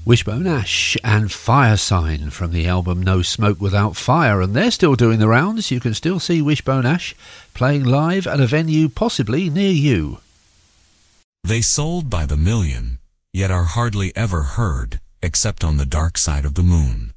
Wishbone Ash and Fire Sign from the album No Smoke Without Fire, and they're still doing the rounds. You can still see Wishbone Ash playing live at a venue possibly near you. They sold by the million, yet are hardly ever heard, except on the dark side of the moon.